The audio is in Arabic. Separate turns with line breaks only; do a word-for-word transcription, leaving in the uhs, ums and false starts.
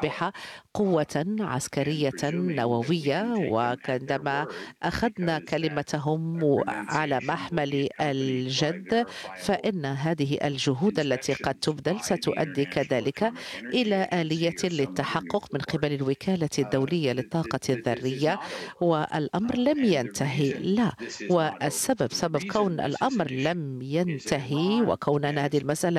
تصبح قوة عسكرية نووية. وعندما أخذنا كلمتهم على محمل الجد، فإن هذه الجهود التي قد تبذل ستؤدي كذلك إلى آلية للتحقق من قبل الوكالة الدولية للطاقة الذرية. والأمر لم ينتهي، لا، والسبب سبب كون الأمر لم ينتهي وكون هذه المسألة